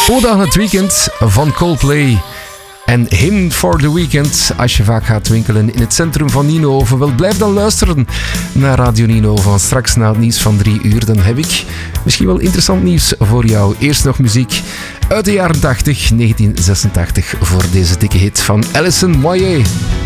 Ode aan het weekend van Coldplay. En Hymn for the Weekend. Als je vaak gaat winkelen in het centrum van Nienhoven, wel, blijf dan luisteren naar Radio Nienhoven. Want straks na het nieuws van 3 uur, dan heb ik misschien wel interessant nieuws voor jou. Eerst nog muziek uit de jaren 80, 1986, voor deze dikke hit van Alison Moyet.